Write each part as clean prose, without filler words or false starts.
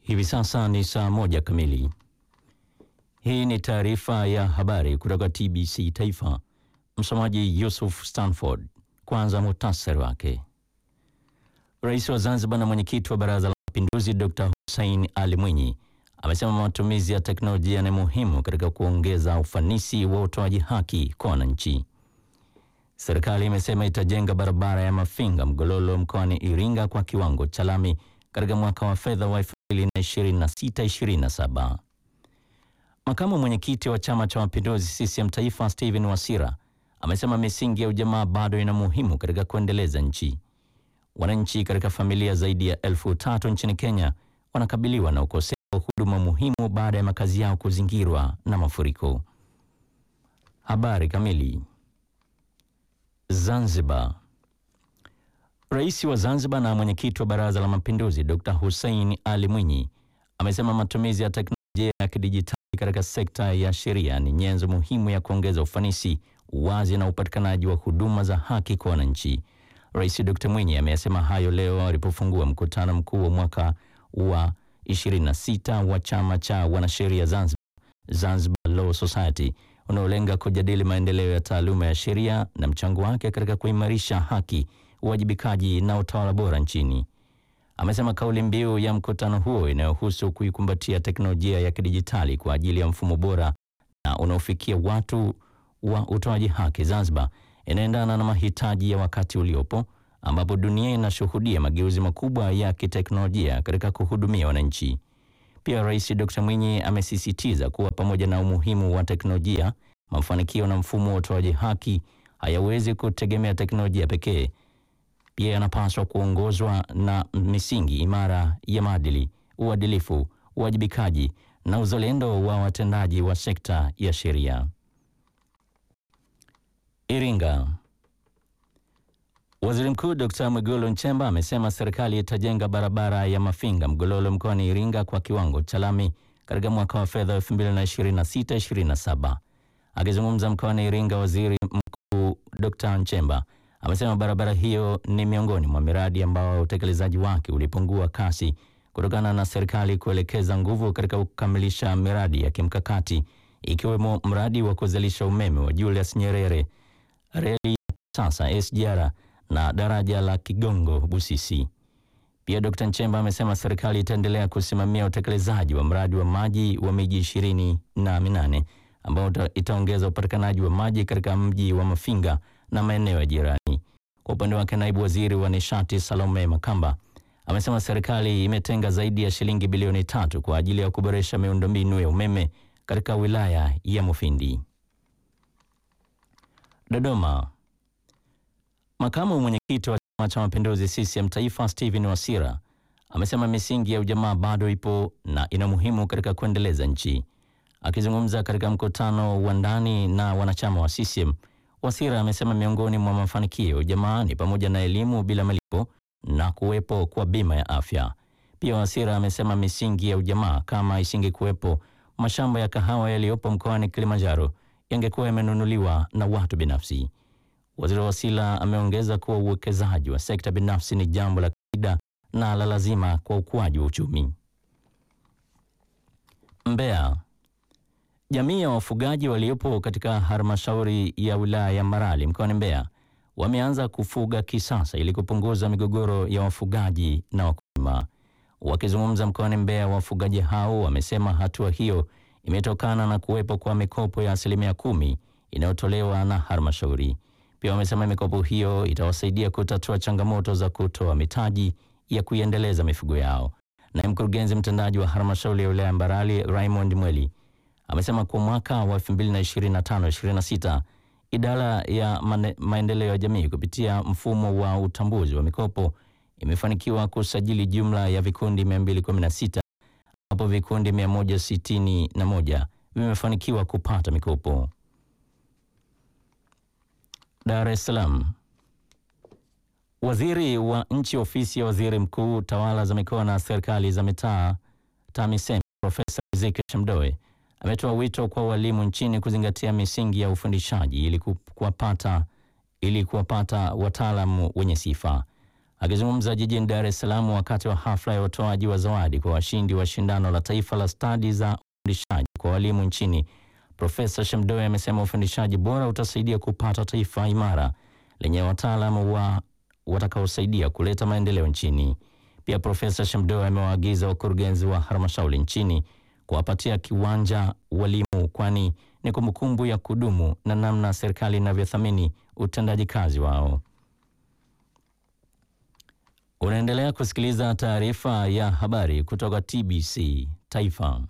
Hivi sasa ni saa 1 kamili. Hii ni taarifa ya habari kutoka TBC Taifa. Msomaji Yusuf Stanford. Kwanza muhtasari wake. Rais wa Zanzibar na mwenyekiti wa Baraza la Mapinduzi Dr. Hussein Ali Mwinyi amesema matumizi ya teknolojia ni muhimu katika kuongeza ufanisi wa utoaji haki kwa wananchi. Serikali imesema itajenga barabara ya Mafinga Mgololo mkoani Iringa kwa kiwango cha lami katika mwaka wa fedha wa 2026-2027. Makamu mwenyekiti wa Chama cha Mapinduzi CCM Taifa Stephen Wasira amesema misingi ya ujamaa bado ina muhimu katika kuendeleza nchi. Wananchi katika familia zaidi ya 3,000 nchini Kenya wanakabiliwa na ukosefu wa huduma muhimu baada ya makazi yao kuzingirwa na mafuriko. Habari kamili. Zanzibar. Rais wa Zanzibar na mwenyekiti wa Baraza la Mapinduzi Dr. Hussein Ali Mwinyi amesema matumizi ya teknolojia ya kidijitali katika sekta ya sheria ni nyenzo muhimu ya kuongeza ufanisi, uwazi na upatikanaji wa huduma za haki kwa wananchi. Rais Dr. Mwinyi amesema hayo leo alipofungua mkutano mkuu wa mwaka wa 26 wa Chama cha Wanasheria Zanzibar, Zanzibar Law Society, unaolenga kujadili maendeleo ya taaluma ya sheria na mchango wake katika kuimarisha haki, uwajibikaji na utawala bora nchini. Amesema kauli mbiu ya mkutano huo inayohusu kuikumbatia teknolojia ya kidijitali kwa ajili ya mfumo bora na unaofikia watu wa utoaji haki Zanzibar inaendana na mahitaji ya wakati uliopo, ambapo dunia inashuhudia mageuzi makubwa ya kiteknolojia katika kuhudumia wananchi. Pia Rais Dr. Mwinyi amesisitiza kuwa pamoja na umuhimu wa teknolojia, mafanikio na mfumo wa utoaji haki hayawezi kutegemea teknolojia pekee. Pia yanapaswa kuongozwa na misingi imara ya maadili, uadilifu, uwajibikaji na uzalendo wa watendaji wa sekta ya sheria. Iringa. Waziri Mkuu Dr. Mwigulu Nchemba amesema serikali itajenga barabara ya Mafinga Mgololo mkoani Iringa kwa kiwango cha lami katika mwaka wa fedha 2026-2027. Akizungumza mkoani Iringa, Waziri Mkuu Dr. Nchemba amesema barabara hiyo ni miongoni mwa miradi ambao utekelezaji wake ulipungua kasi kutokana na serikali kuelekeza nguvu katika kukamilisha miradi ya kimkakati, ikiwemo mradi wa kuzalisha umeme wa Julius Nyerere, reli ya sasa SGR na daraja la Kigongo Busisi. Pia Dr. Nchemba amesema serikali itaendelea kusimamia utekelezaji wa mradi wa maji wa miji 28 ambao itaongeza upatikanaji wa maji katika mji wa Mafinga na maeneo ya jirani. Kwa upande wake, naibu waziri wa nishati Salome Makamba amesema serikali imetenga zaidi ya shilingi bilioni 3 kwa ajili ya kuboresha miundombinu ya umeme katika wilaya ya Mufindi. Dodoma. Makamu mwenyekiti wa Chama cha Mapinduzi CCM Taifa Stephen Wasira amesema misingi ya ujamaa bado ipo na ina muhimu katika kuendeleza nchi. Akizungumza katika mkutano wa ndani na wanachama wa CCM, Wasira amesema miongoni mwa mafanikio ya ujamaa ni pamoja na elimu bila malipo na kuwepo kwa bima ya afya. Pia Wasira amesema misingi ya ujamaa kama isingekuwepo, mashamba ya kahawa yaliyopo mkoani Kilimanjaro yangekuwa yamenunuliwa na watu binafsi. Waziri Wasira ameongeza kuwa uwekezaji wa sekta binafsi ni jambo la kawaida na la lazima kwa ukuaji wa uchumi. Mbeya. Jamii ya wafugaji waliopo katika halmashauri ya wilaya ya Mbarali mkoani Mbeya wameanza kufuga kisasa ili kupunguza migogoro ya wafugaji na wakulima. Wakizungumza mkoani Mbeya, wafugaji hao wamesema hatua hiyo imetokana na kuwepo kwa mikopo ya 10% inayotolewa na halmashauri. Pia wamesema mikopo hiyo itawasaidia kutatua changamoto za kutoa mitaji ya kuiendeleza mifugo yao. Na mkurugenzi mtendaji wa halmashauri ya wilaya ya Mbarali Raymond Mweli amesema kwa mwaka wa 2025-26 idara ya maendeleo ya jamii kupitia mfumo wa utambuzi wa mikopo imefanikiwa kusajili jumla ya vikundi 216 ambapo vikundi 161 vimefanikiwa kupata mikopo. Dar es Salaam. Waziri wa Nchi Ofisi ya Waziri Mkuu, Tawala za Mikoa na Serikali za Mitaa, TAMISEMI, Profesa Ezekiel Shamdoe ametoa wito kwa walimu nchini kuzingatia misingi ya ufundishaji ili kuwapata wataalamu wenye sifa. Akizungumza jijini Dar es Salaam wakati wa hafla ya utoaji wa zawadi kwa washindi wa shindano la taifa la stadi za ufundishaji kwa walimu nchini, Profesa Shemdoe amesema ufundishaji bora utasaidia kupata taifa imara lenye wataalamu watakaosaidia kuleta maendeleo nchini. Pia Profesa Shemdoe amewaagiza wakurugenzi wa halmashauri nchini kuwapatia kiwanja walimu, kwani ni kumbukumbu ya kudumu na namna serikali inavyothamini utendaji kazi wao. Unaendelea kusikiliza taarifa ya habari kutoka TBC Taifa.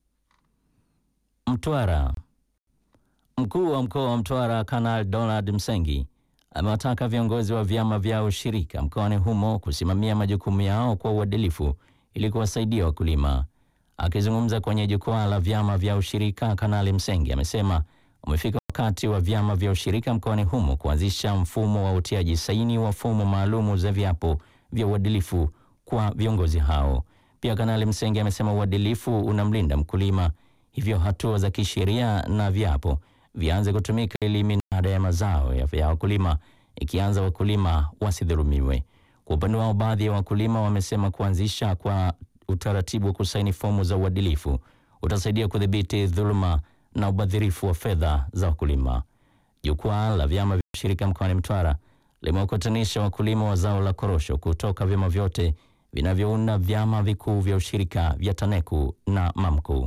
Mtwara. Mkuu wa mkoa wa Mtwara Kanali Donald Msengi amewataka viongozi wa vyama vya ushirika mkoani humo kusimamia majukumu yao kwa uadilifu ili kuwasaidia wakulima. Akizungumza kwenye jukwaa la vyama vya ushirika, Kanali Msengi amesema umefika wakati wa vyama vya ushirika mkoani humo kuanzisha mfumo wa utiaji saini wa fomu maalumu za viapo vya uadilifu kwa viongozi hao. Pia Kanali Msengi amesema uadilifu unamlinda mkulima, hivyo hatua za kisheria na viapo vianze kutumika ili minada ya mazao ya wakulima ikianza wakulima wasidhulumiwe. Kwa upande wao, baadhi ya wakulima wamesema kuanzisha kwa utaratibu wa kusaini fomu za uadilifu utasaidia kudhibiti dhuluma na ubadhirifu wa fedha za wakulima. Jukwaa la vyama vya ushirika mkoani Mtwara limewakutanisha wakulima wa zao la korosho kutoka vyama vyote vinavyounda vyama vikuu vya ushirika vya TANECU na MAMCU.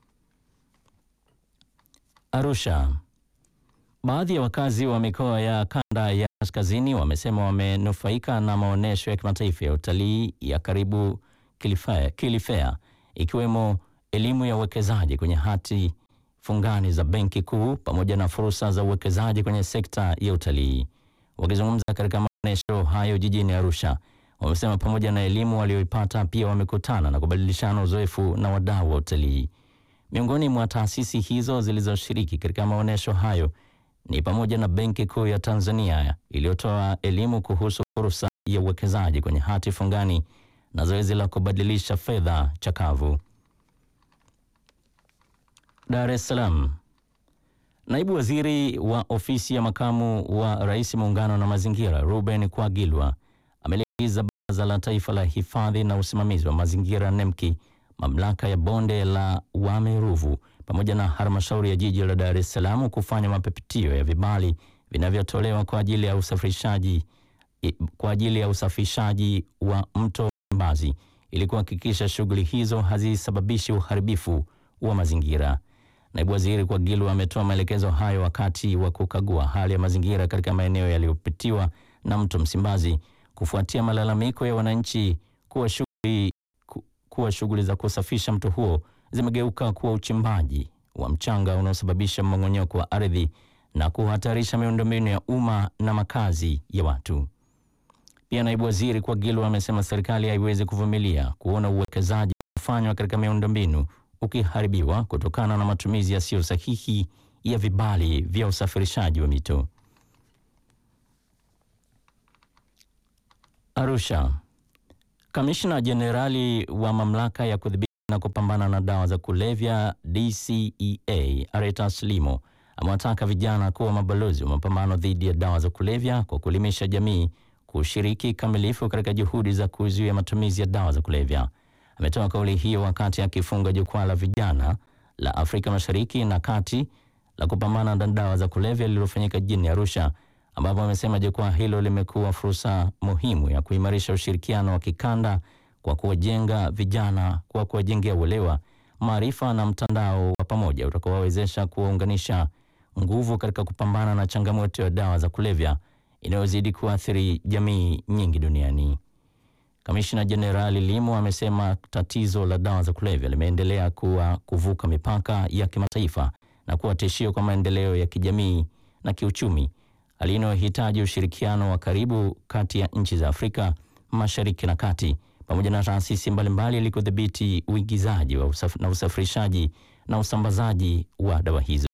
Arusha. Baadhi ya wakazi wa mikoa ya kanda ya kaskazini wamesema wamenufaika na maonesho ya kimataifa ya utalii ya karibu Kilifea, ikiwemo elimu ya uwekezaji kwenye hati fungani za Benki Kuu pamoja na fursa za uwekezaji kwenye sekta ya utalii. Wakizungumza katika maonesho hayo jijini Arusha, wamesema pamoja na elimu walioipata pia wamekutana na kubadilishana uzoefu na wadau wa utalii. Miongoni mwa taasisi hizo zilizoshiriki katika maonesho hayo ni pamoja na Benki Kuu ya Tanzania iliyotoa elimu kuhusu fursa ya uwekezaji kwenye hati fungani na zoezi la kubadilisha fedha chakavu. Dar es Salaam. Naibu Waziri wa Ofisi ya Makamu wa Rais Muungano na Mazingira, Ruben Kwagilwa, ameliagiza Baraza la Taifa la Hifadhi na Usimamizi wa Mazingira NEMKI, Mamlaka ya Bonde la Wami Ruvu pamoja na Halmashauri ya Jiji la Dar es Salaam kufanya mapitio ya vibali vinavyotolewa kwa ajili ya usafishaji wa mto Mbazi ili kuhakikisha shughuli hizo hazisababishi uharibifu wa mazingira. Naibu Waziri Kwagilwa ametoa maelekezo hayo wakati wa kukagua hali ya mazingira katika maeneo yaliyopitiwa na mto Msimbazi kufuatia malalamiko ya wananchi kuwa shughuli za kusafisha mto huo zimegeuka kuwa uchimbaji wa mchanga unaosababisha mmomonyoko wa ardhi na kuhatarisha miundombinu ya umma na makazi ya watu. Pia Naibu Waziri Kwagilwa amesema serikali haiwezi kuvumilia kuona uwekezaji kufanywa katika miundombinu ukiharibiwa kutokana na matumizi yasiyo sahihi ya vibali vya usafirishaji wa mito. Arusha. Kamishna Jenerali wa Mamlaka ya Kudhibiti na Kupambana na Dawa za Kulevya DCEA Aretas Limo amewataka vijana kuwa mabalozi wa mapambano dhidi ya dawa za kulevya kwa kuelimisha jamii kushiriki kamilifu katika juhudi za kuzuia matumizi ya dawa za kulevya. Ametoa kauli hiyo wakati akifunga jukwaa la vijana la Afrika Mashariki na Kati la kupambana na dawa za kulevya lililofanyika jijini Arusha, ambapo amesema jukwaa hilo limekuwa fursa muhimu ya kuimarisha ushirikiano wa kikanda kwa kuwajengea uelewa, maarifa na mtandao wa pamoja utakaowawezesha kuwaunganisha nguvu katika kupambana na changamoto ya dawa za kulevya inayozidi kuathiri jamii nyingi duniani. Kamishna Jenerali Limo amesema tatizo la dawa za kulevya limeendelea kuvuka mipaka ya kimataifa na kuwa tishio kwa maendeleo ya kijamii na kiuchumi, hali inayohitaji ushirikiano wa karibu kati ya nchi za Afrika Mashariki na Kati pamoja na taasisi mbalimbali ili kudhibiti uingizaji na usafirishaji na usambazaji wa dawa hizo.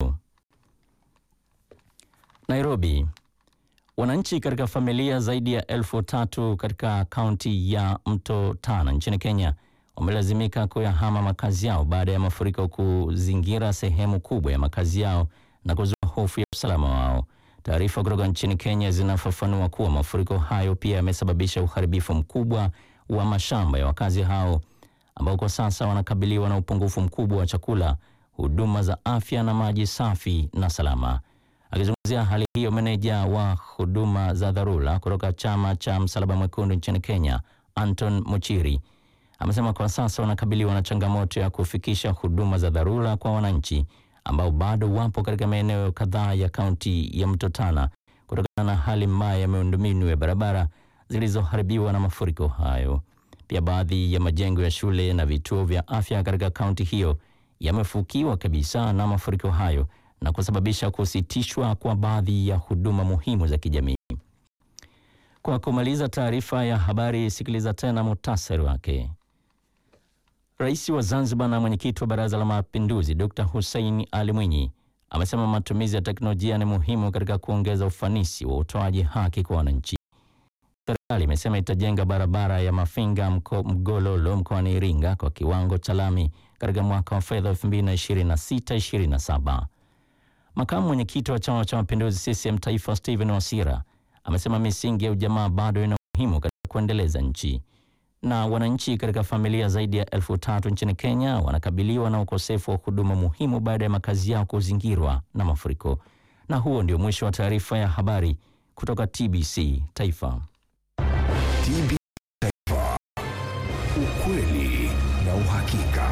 Nairobi. Wananchi katika familia zaidi ya 3,000 katika kaunti ya Mto Tana nchini Kenya wamelazimika kuyahama makazi yao baada ya mafuriko kuzingira sehemu kubwa ya makazi yao na kuzua hofu ya usalama wao. Taarifa kutoka nchini Kenya zinafafanua kuwa mafuriko hayo pia yamesababisha uharibifu mkubwa wa mashamba ya wakazi hao ambao kwa sasa wanakabiliwa na upungufu mkubwa wa chakula, huduma za afya na maji safi na salama. Akizungumzia hali hiyo, meneja wa huduma za dharura kutoka chama cha Msalaba Mwekundu nchini Kenya, Anton Muchiri, amesema kwa sasa wanakabiliwa na changamoto ya kufikisha huduma za dharura kwa wananchi ambao bado wapo katika maeneo kadhaa ya kaunti ya Mto Tana kutokana na hali mbaya ya miundombinu ya barabara zilizoharibiwa na mafuriko hayo. Pia baadhi ya majengo ya shule na vituo vya afya katika kaunti hiyo yamefukiwa kabisa na mafuriko hayo na kusababisha kusitishwa kwa baadhi ya huduma muhimu za kijamii. Kwa kumaliza taarifa ya habari, sikiliza tena muhtasari wake. Rais wa Zanzibar na mwenyekiti wa Baraza la Mapinduzi Dr. Hussein Ali Mwinyi amesema matumizi ya teknolojia ni muhimu katika kuongeza ufanisi wa utoaji haki kwa wananchi. Serikali imesema itajenga barabara ya Mafinga Mgololo mkoani Iringa kwa kiwango cha lami katika mwaka wa fedha 2026-27. Makamu mwenyekiti wa Chama cha Mapinduzi CCM Taifa Stephen Wasira amesema misingi ya ujamaa bado ina muhimu katika kuendeleza nchi. Na wananchi katika familia zaidi ya 3,000 nchini Kenya wanakabiliwa na ukosefu wa huduma muhimu baada ya makazi yao kuzingirwa na mafuriko. Na huo ndio mwisho wa taarifa ya habari kutoka TBC Taifa. TBC Taifa. Ukweli na uhakika.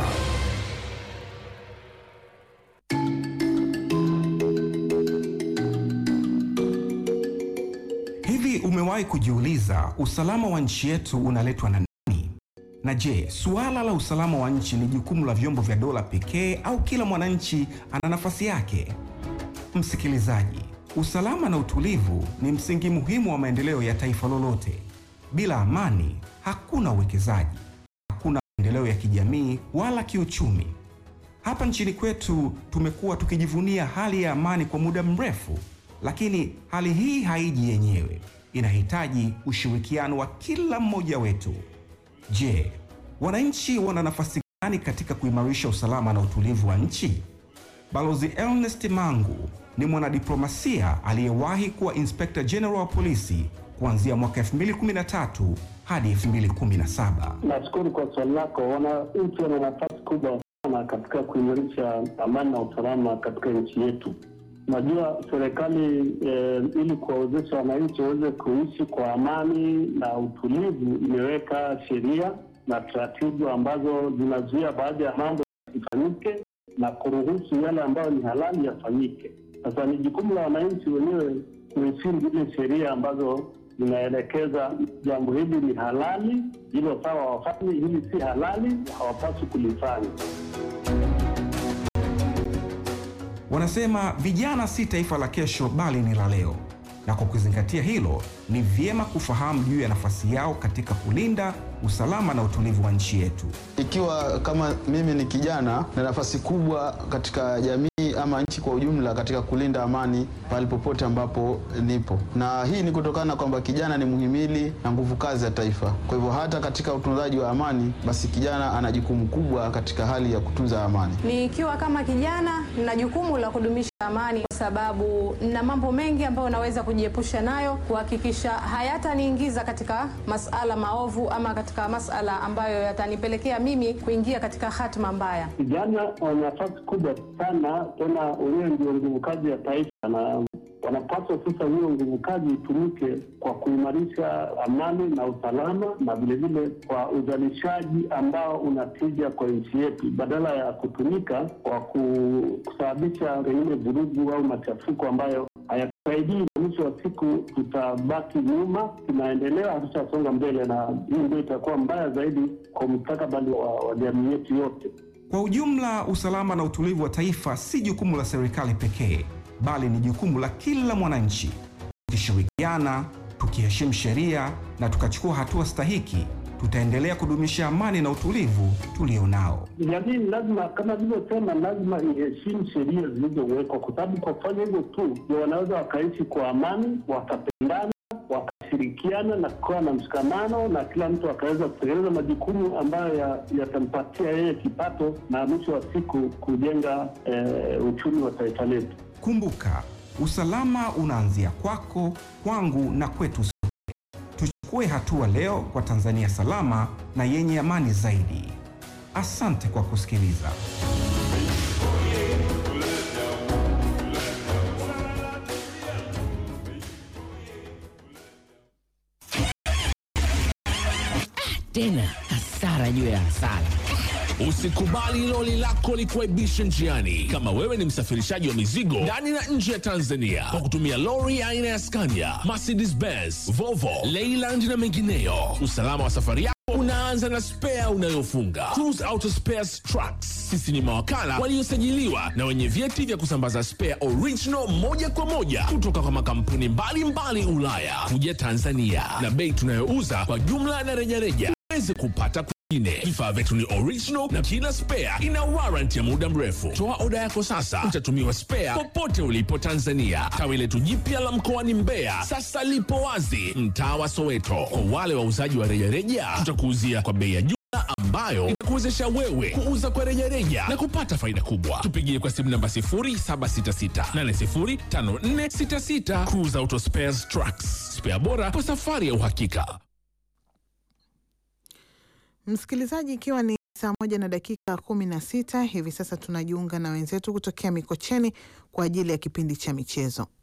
Hivi umewahi kujiuliza usalama wa nchi yetu unaletwa na nani? Na je, suala la usalama wa nchi ni jukumu la vyombo vya dola pekee au kila mwananchi ana nafasi yake? Msikilizaji, usalama na utulivu ni msingi muhimu wa maendeleo ya taifa lolote. Bila amani, hakuna uwekezaji, hakuna maendeleo ya kijamii wala kiuchumi. Hapa nchini kwetu tumekuwa tukijivunia hali ya amani kwa muda mrefu, lakini hali hii haiji yenyewe. Inahitaji ushirikiano wa kila mmoja wetu. Je, wananchi wana nafasi gani katika kuimarisha usalama na utulivu wa nchi? Balozi Ernest Mangu ni mwanadiplomasia aliyewahi kuwa Inspector General wa polisi kuanzia mwaka 2013 hadi 2017. Nashukuru kwa swali lako. Wananchi wana nafasi kubwa sana katika kuimarisha amani na usalama katika nchi yetu. Najua serikali ili kuwawezesha wananchi waweze kuishi kwa amani na utulivu imeweka sheria na taratibu ambazo zinazuia baadhi ya mambo yasifanyike na kuruhusu yale ambayo ni halali yafanyike. Sasa ni jukumu la wananchi wenyewe kuheshimu zile sheria ambazo zinaelekeza jambo hili ni halali, hilo sawa wafanye, hili si halali, hawapaswi kulifanya. Wanasema vijana si taifa la kesho bali ni la leo. Na kwa kuzingatia hilo, ni vyema kufahamu juu ya nafasi yao katika kulinda usalama na utulivu wa nchi yetu. Ikiwa kama mimi ni kijana na nafasi kubwa katika jamii ama nchi kwa ujumla katika kulinda amani pale popote ambapo nipo. Na hii ni kutokana kwamba kijana ni muhimili na nguvu kazi ya taifa. Kwa hivyo hata katika utunzaji wa amani, basi kijana ana jukumu kubwa katika hali ya kutunza amani. Nikiwa kama kijana na jukumu la kudumisha amani kwa sababu na mambo mengi ambayo naweza kujiepusha nayo kuhakikisha hayataniingiza katika masala maovu ama katika masala ambayo yatanipelekea mimi kuingia katika hatima mbaya. Vijana wana nafasi kubwa sana, tena wenyewe ndio nguvu kazi ya taifa, na wanapaswa sasa hiyo nguvu kazi itumike kwa kuimarisha amani na usalama na vile vile kwa uzalishaji ambao unatija kwa nchi yetu, badala ya kutumika kwa kusababisha pengine vurugu au machafuko ambayo hayatusaidii. Mwisho wa siku tutabaki nyuma, tunaendelea hatutasonga mbele, na hii ndio itakuwa mbaya zaidi kwa mustakabali wa jamii yetu yote. Kwa ujumla, usalama na utulivu wa taifa si jukumu la serikali pekee, bali ni jukumu la kila mwananchi. Tukishirikiana, tukiheshimu sheria na tukachukua hatua stahiki, tutaendelea kudumisha amani na utulivu tulionao. Jamii lazima, kama nilivyosema, lazima iheshimu sheria zilizowekwa, kwa sababu kwa kufanya hivyo tu ndio wanaweza wakaishi kwa amani, wakapendana, wakashirikiana na kuwa na mshikamano, na kila mtu akaweza kutekeleza majukumu ambayo yatampatia yeye kipato na mwisho wa siku kujenga uchumi wa taifa letu. Kumbuka, Usalama unaanzia kwako, kwangu na kwetu sote. Tuchukue hatua leo kwa Tanzania salama na yenye amani zaidi. Asante kwa kusikiliza. Tena hasara juu ya hasara. Usikubali loli lako likuaibishe njiani. Kama wewe ni msafirishaji wa mizigo ndani na nje ya Tanzania kwa kutumia lori aina ya Scania, Mercedes Benz, Volvo, Leyland na mengineyo, usalama wa safari yako unaanza na spare unayofunga. Cruise Auto Spares Trucks. Sisi ni mawakala waliosajiliwa na wenye vyeti vya kusambaza spare original moja kwa moja kutoka kwa makampuni mbalimbali Ulaya kuja Tanzania, na bei tunayouza kwa jumla na rejareja uweze kupata kwingine. Vifaa vyetu ni original na kila spare ina warranty ya muda mrefu. Toa oda yako sasa, utatumiwa spare popote ulipo Tanzania. Tawi letu jipya la mkoani Mbeya sasa lipo wazi mtaa wa Soweto. Kwa wale wauzaji wa rejareja, tutakuuzia kwa bei ya jumla ambayo itakuwezesha wewe kuuza kwa rejareja na kupata faida kubwa. Tupigie kwa simu namba 0766805466. Cruise Auto Spares Trucks, spare bora kwa safari ya uhakika. Msikilizaji, ikiwa ni saa 1:16 hivi sasa tunajiunga na wenzetu kutokea Mikocheni kwa ajili ya kipindi cha michezo.